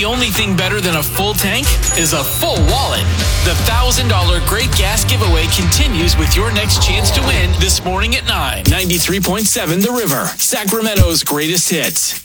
the only thing better than a full tank is a full wallet. The $1,000 Great Gas Giveaway continues with your next chance to win this morning at 9. 93.7 The River, Sacramento's greatest hits.